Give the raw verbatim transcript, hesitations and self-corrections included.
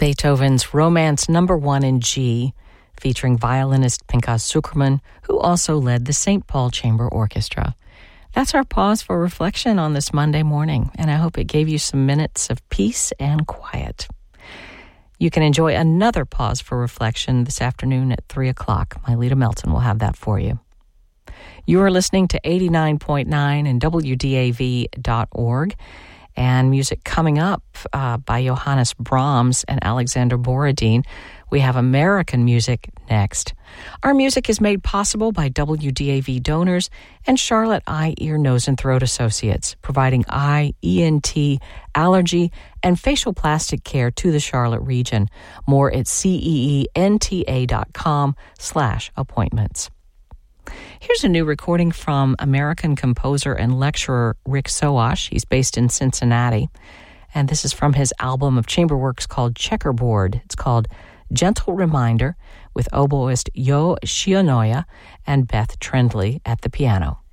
Beethoven's Romance Number One in G, featuring violinist Pinchas Zukerman, who also led the Saint Paul Chamber Orchestra. That's our pause for reflection on this Monday morning, and I hope it gave you some minutes of peace and quiet. You can enjoy another pause for reflection this afternoon at three o'clock. My Lita Melton will have that for you. You are listening to eighty-nine point nine and W D A V dot org, and music coming up uh, by Johannes Brahms and Alexander Borodin. We have American music next. Our music is made possible by W D A V donors and Charlotte Eye, Ear, Nose, and Throat Associates, providing eye, E N T, allergy, and facial plastic care to the Charlotte region. More at ceenta dot com slash appointments. Here's a new recording from American composer and lecturer Rick Soash. He's based in Cincinnati, and this is from his album of chamber works called Checkerboard. It's called Gentle Reminder, with oboist Yo Shionoya and Beth Trendley at the piano.